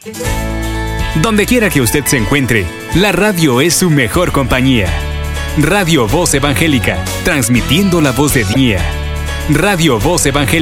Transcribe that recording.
Donde quiera que usted se encuentre, la radio es su mejor compañía. Radio Voz Evangélica, transmitiendo la voz de Día. Radio Voz Evangélica.